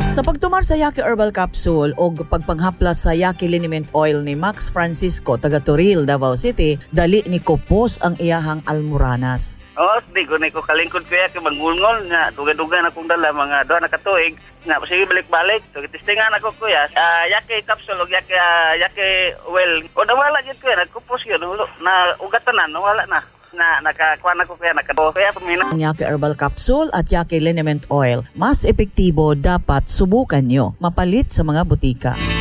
Sa pagtumar sa Yaki Herbal Capsule o pagpanghaplas sa Yaki Liniment Oil ni Max Francisco taga Toril, Davao City, dali ni Kopos ang iyahang almoranas. Di ko na ko kalingkod ko kay mangulngol nga duga-duga na kong dala mga 2 na katuig nga sige balik-balik. So testingan ako kuya Yaki Capsule o Yaki Oil. O nawala gyud ko nagkupos yun na ugatanan wala na. Nakakuha na ko kaya pamina. Ang Yaki Herbal Capsule at Yaki Liniment Oil, mas epektibo, dapat subukan nyo. Mapalit sa mga butika.